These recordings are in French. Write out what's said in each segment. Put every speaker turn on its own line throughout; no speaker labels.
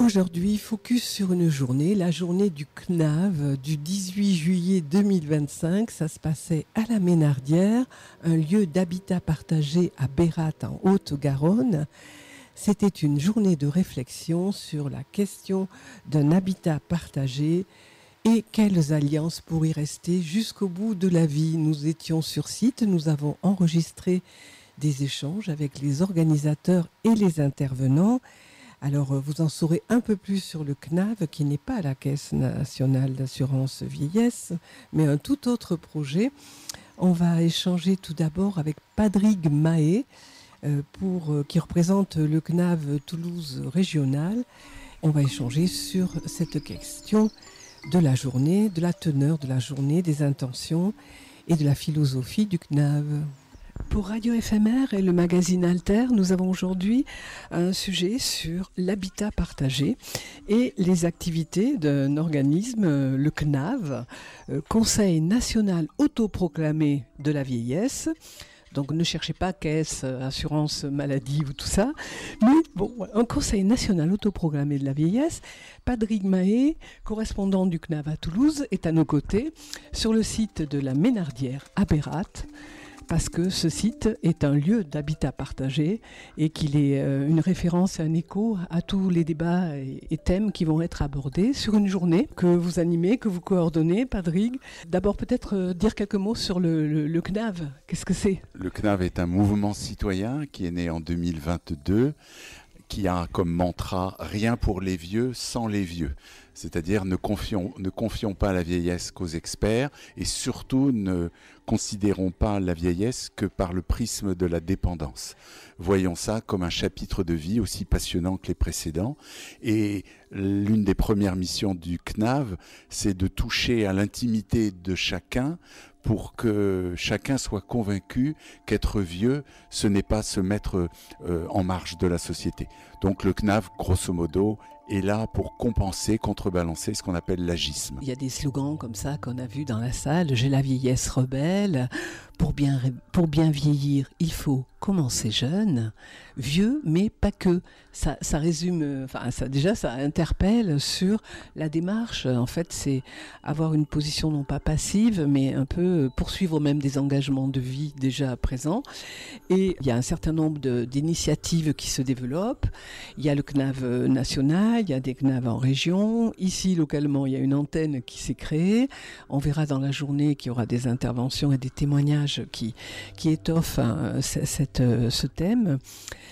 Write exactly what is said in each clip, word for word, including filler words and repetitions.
Aujourd'hui, focus sur une journée, la journée du C N A V du dix-huit juillet deux mille vingt-cinq. Ça se passait à la Ménardière, un lieu d'habitat partagé à Bérat en Haute-Garonne. C'était une journée de réflexion sur la question d'un habitat partagé et quelles alliances pour y rester jusqu'au bout de la vie. Nous étions sur site, nous avons enregistré des échanges avec les organisateurs et les intervenants. Alors, vous en saurez un peu plus sur le C N A V, qui n'est pas la Caisse nationale d'assurance vieillesse, mais un tout autre projet. On va échanger tout d'abord avec Patrick Mahé, euh, pour, euh, qui représente le C N A V Toulouse régional. On va échanger sur cette question de la journée, de la teneur de la journée, des intentions et de la philosophie du C N A V. Pour Radio F M R et le magazine Alter, nous avons aujourd'hui un sujet sur l'habitat partagé et les activités d'un organisme, le C N A V, Conseil national autoproclamé de la vieillesse. Donc ne cherchez pas caisse, assurance maladie ou tout ça, mais bon, un Conseil national autoproclamé de la vieillesse. Patrick Mahé, correspondant du C N A V à Toulouse, est à nos côtés sur le site de la Ménardière à Bérat, parce que ce site est un lieu d'habitat partagé et qu'il est une référence, un écho à tous les débats et thèmes qui vont être abordés sur une journée que vous animez, que vous coordonnez, Patrick. D'abord, peut-être dire quelques mots sur le, le, le C N A V. Qu'est-ce que c'est ?
Le C N A V est un mouvement citoyen qui est né en deux mille vingt-deux, qui a comme mantra « Rien pour les vieux sans les vieux ». C'est-à-dire ne confions, ne confions pas la vieillesse qu'aux experts et surtout ne considérons pas la vieillesse que par le prisme de la dépendance. Voyons ça comme un chapitre de vie aussi passionnant que les précédents. Et l'une des premières missions du C N A V, c'est de toucher à l'intimité de chacun pour que chacun soit convaincu qu'être vieux, ce n'est pas se mettre euh, en marge de la société. Donc le C N A V, grosso modo, est là pour compenser, contrebalancer ce qu'on appelle l'agisme.
Il y a des slogans comme ça qu'on a vus dans la salle. J'ai la vieillesse rebelle. Pour bien, pour bien vieillir, il faut commencer jeune, vieux, mais pas que. Ça, ça résume, enfin, ça, déjà, ça interpelle sur la démarche. En fait, c'est avoir une position non pas passive, mais un peu poursuivre même des engagements de vie déjà présents. Et il y a un certain nombre de, d'initiatives qui se développent. Il y a le C N A V national, il y a des C N A V en région. Ici, localement, il y a une antenne qui s'est créée. On verra dans la journée qu'il y aura des interventions et des témoignages qui, qui étoffent hein, cette, ce thème.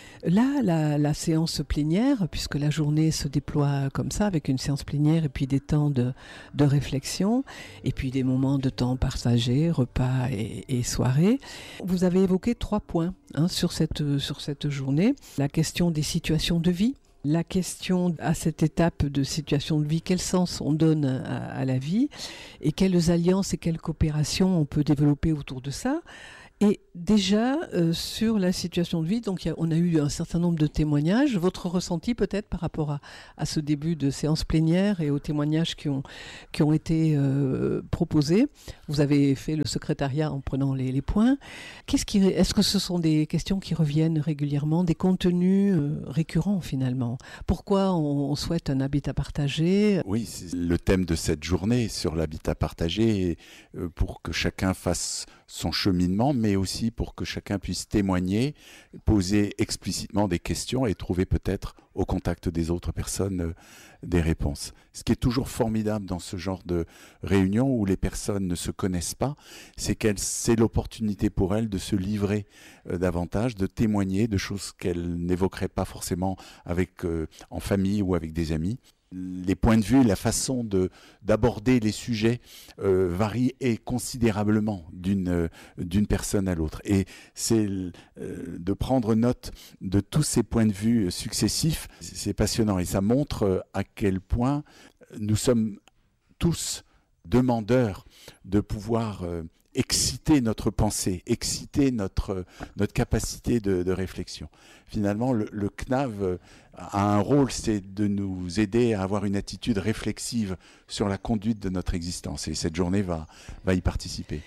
Là, la, la séance plénière, puisque la journée se déploie comme ça, avec une séance plénière et puis des temps de, de réflexion, et puis des moments de temps partagés, repas et, et soirées. Vous avez évoqué trois points hein, sur cette, sur cette journée. La question des situations de vie. La question à cette étape de situation de vie, quel sens on donne à, à la vie et quelles alliances et quelles coopérations on peut développer autour de ça. Et déjà, euh, sur la situation de vie, donc y a, on a eu un certain nombre de témoignages. Votre ressenti peut-être par rapport à, à ce début de séance plénière et aux témoignages qui ont, qui ont été euh, proposés. Vous avez fait le secrétariat en prenant les, les points. Qu'est-ce qui, est-ce que ce sont des questions qui reviennent régulièrement, des contenus euh, récurrents finalement ? Pourquoi on, on souhaite un habitat partagé ?
Oui, c'est le thème de cette journée sur l'habitat partagé, euh, pour que chacun fasse son cheminement, mais aussi pour que chacun puisse témoigner, poser explicitement des questions et trouver peut-être au contact des autres personnes euh, des réponses. Ce qui est toujours formidable dans ce genre de réunion où les personnes ne se connaissent pas, c'est qu'elle, c'est l'opportunité pour elles de se livrer euh, davantage, de témoigner de choses qu'elles n'évoqueraient pas forcément avec, euh, en famille ou avec des amis. Les points de vue, la façon de d'aborder les sujets euh, varient et considérablement d'une euh, d'une personne à l'autre. Et c'est euh, de prendre note de tous ces points de vue successifs, c'est passionnant et ça montre euh, à quel point nous sommes tous demandeurs de pouvoir euh, exciter notre pensée, exciter notre notre capacité de, de réflexion. Finalement, le, le C N A V a un rôle, c'est de nous aider à avoir une attitude réflexive sur la conduite de notre existence. Et cette journée va va y participer.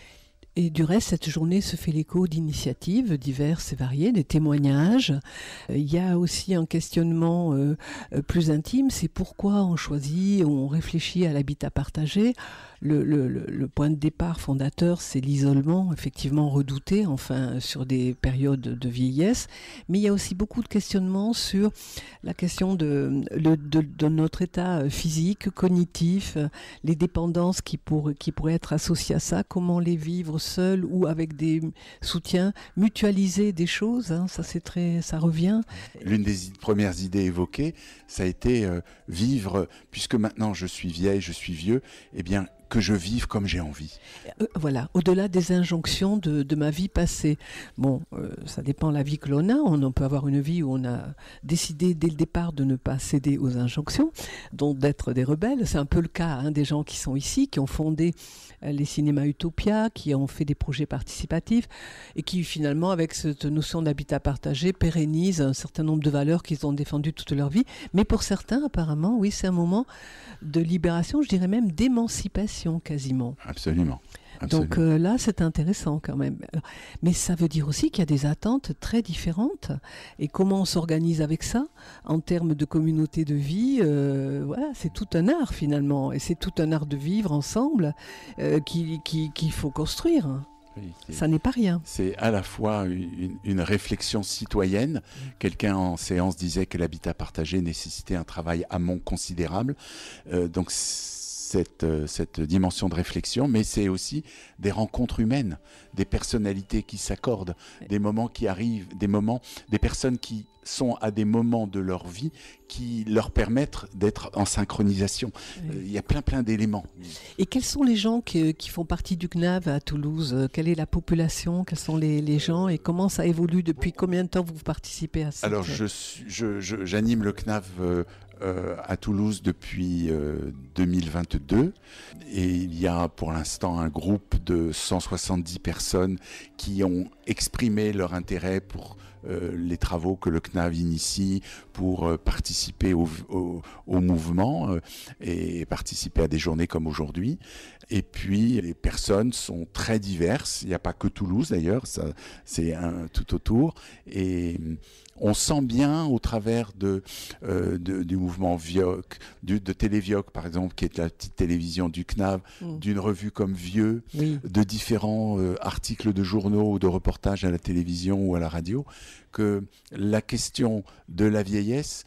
Et du reste, cette journée se fait l'écho d'initiatives diverses et variées, des témoignages. Il y a aussi un questionnement euh, plus intime, c'est pourquoi on choisit, on réfléchit à l'habitat partagé. Le, le, le point de départ fondateur, c'est l'isolement, effectivement redouté, enfin, sur des périodes de vieillesse. Mais il y a aussi beaucoup de questionnements sur la question de, de, de, de notre état physique, cognitif, les dépendances qui, pour, qui pourraient être associées à ça, comment les vivre seuls ou avec des soutiens, mutualiser des choses, hein, ça, c'est très, ça revient.
L'une des premières idées évoquées, ça a été euh, vivre, puisque maintenant je suis vieille, je suis vieux, eh bien, que je vive comme j'ai envie.
Euh, voilà, au-delà des injonctions de, de ma vie passée. Bon, euh, ça dépend de la vie que l'on a. On, on peut avoir une vie où on a décidé dès le départ de ne pas céder aux injonctions, donc d'être des rebelles. C'est un peu le cas hein, des gens qui sont ici, qui ont fondé euh, les cinémas Utopia, qui ont fait des projets participatifs et qui finalement, avec cette notion d'habitat partagé, pérennisent un certain nombre de valeurs qu'ils ont défendues toute leur vie. Mais pour certains, apparemment, oui, c'est un moment de libération, je dirais même d'émancipation quasiment.
Absolument. Absolument.
Donc euh, là, c'est intéressant quand même. Mais ça veut dire aussi qu'il y a des attentes très différentes. Et comment on s'organise avec ça en termes de communauté de vie, euh, voilà, c'est tout un art finalement. Et c'est tout un art de vivre ensemble euh, qu'il qui, qu'il faut construire. Oui, ça n'est pas rien.
C'est à la fois une, une réflexion citoyenne. Quelqu'un en séance disait que l'habitat partagé nécessitait un travail amont considérable. Euh, donc cette, cette dimension de réflexion, mais c'est aussi des rencontres humaines, des personnalités qui s'accordent, des moments qui arrivent, des moments, des personnes qui sont à des moments de leur vie qui leur permettent d'être en synchronisation. Oui. Euh, il y a plein plein d'éléments.
Et quels sont les gens qui, qui font partie du C N A V à Toulouse ? Quelle est la population ? Quels sont les, les gens ? Et comment ça évolue ? Depuis combien de temps vous participez à ça ?
Alors, je, je, je, j'anime le C N A V euh, euh, à Toulouse depuis euh, deux mille vingt-deux. Et il y a pour l'instant un groupe de cent soixante-dix personnes qui ont exprimé leur intérêt pour Euh, les travaux que le C N A V initie pour euh, participer au, au, au mouvement euh, et participer à des journées comme aujourd'hui. Et puis, les personnes sont très diverses. Il n'y a pas que Toulouse, d'ailleurs. Ça, c'est un, tout autour. Et on sent bien, au travers de, euh, de, du mouvement Vioc, du, de Télévioc, par exemple, qui est la petite télévision du C N A V, mmh. d'une revue comme Vieux, oui. de différents euh, articles de journaux ou de reportages à la télévision ou à la radio, que la question de la vieillesse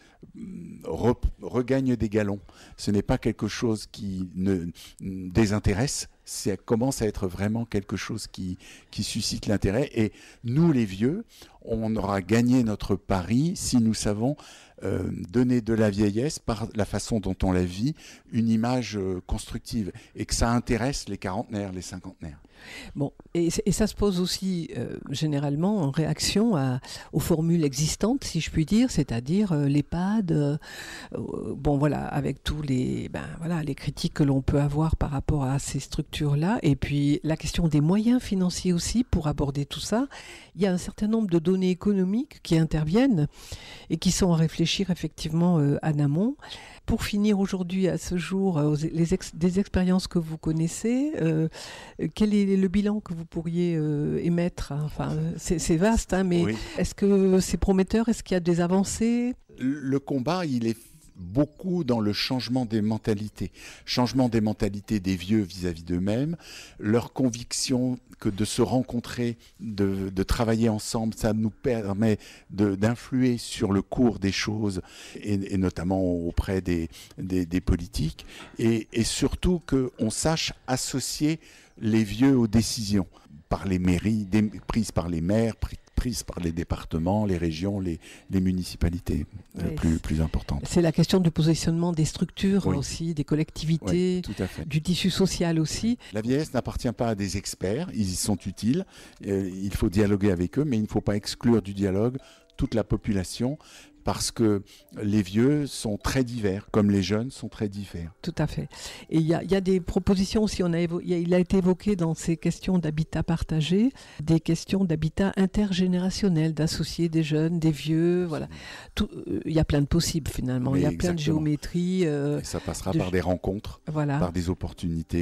re, regagne des galons. Ce n'est pas quelque chose qui ne désintéresse, ça commence à être vraiment quelque chose qui, qui suscite l'intérêt. Et nous, les vieux, on aura gagné notre pari si nous savons euh, donner de la vieillesse, par la façon dont on la vit, une image euh, constructive, et que ça intéresse les quarantenaires, les cinquantenaires.
Bon, et, et ça se pose aussi euh, généralement en réaction à, aux formules existantes, si je puis dire, c'est-à-dire euh, l'EHPAD, euh, euh, bon voilà, avec tous les, ben, voilà, les critiques que l'on peut avoir par rapport à ces structures-là, et puis la question des moyens financiers aussi pour aborder tout ça. Il y a un certain nombre de données économiques qui interviennent et qui sont à réfléchir effectivement euh, en amont. Pour finir aujourd'hui, à ce jour, euh, les ex- des expériences que vous connaissez, euh, quel est le bilan que vous pourriez euh, émettre ? Enfin, c'est, c'est vaste, hein, mais oui. Est-ce que c'est prometteur ? Est-ce qu'il y a des avancées ?
Le combat, il est beaucoup dans le changement des mentalités. Changement des mentalités des vieux vis-à-vis d'eux-mêmes, leur conviction que de se rencontrer, de, de travailler ensemble, ça nous permet de, d'influer sur le cours des choses, et, et notamment auprès des, des, des politiques, et, et surtout qu'on sache associer les vieux aux décisions, par les mairies, des, prises par les maires, prises par les départements, les régions, les, les municipalités oui, euh, plus, plus importantes.
C'est la question du positionnement des structures oui. aussi, des collectivités,
oui, tout à fait.
Du tissu social aussi.
La vieillesse n'appartient pas à des experts, ils y sont utiles, euh, il faut dialoguer avec eux, mais il ne faut pas exclure du dialogue toute la population, parce que les vieux sont très divers, comme les jeunes sont très divers.
Tout à fait. Et il y, y a des propositions aussi, on a évo- y a, il a été évoqué dans ces questions d'habitat partagé, des questions d'habitat intergénérationnel, d'associer des jeunes, des vieux, voilà. Il euh, y a plein de possibles finalement, il y a exactement. plein de géométries. Euh,
Et ça passera
de...
par des rencontres,
voilà.
par des opportunités,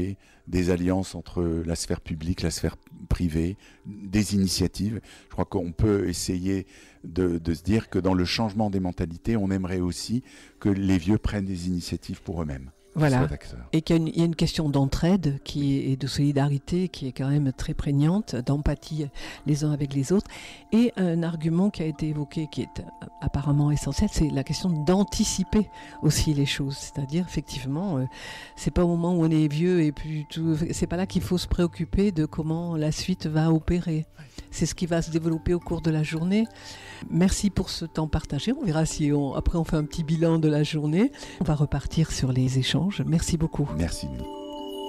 des alliances entre la sphère publique, la sphère privée, des initiatives. Je crois qu'on peut essayer de, de se dire que dans le changement des mentalités, on aimerait aussi que les vieux prennent des initiatives pour eux-mêmes.
Voilà, et qu'il y a, une, il y a une question d'entraide qui est, et de solidarité qui est quand même très prégnante, d'empathie les uns avec les autres. Et un argument qui a été évoqué, qui est apparemment essentiel, c'est la question d'anticiper aussi les choses. C'est-à-dire, effectivement, euh, c'est pas au moment où on est vieux et plus tout, c'est pas là qu'il faut se préoccuper de comment la suite va opérer. C'est ce qui va se développer au cours de la journée. Merci pour ce temps partagé. On verra si on, après on fait un petit bilan de la journée. On va repartir sur les échanges. Merci beaucoup.
Merci.